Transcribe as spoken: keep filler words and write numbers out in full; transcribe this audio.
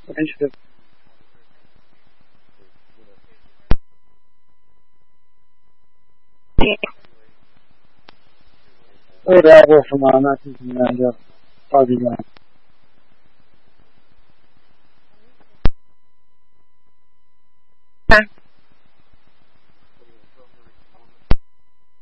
initiative. Ora avevo fumata, meglio, poi di là.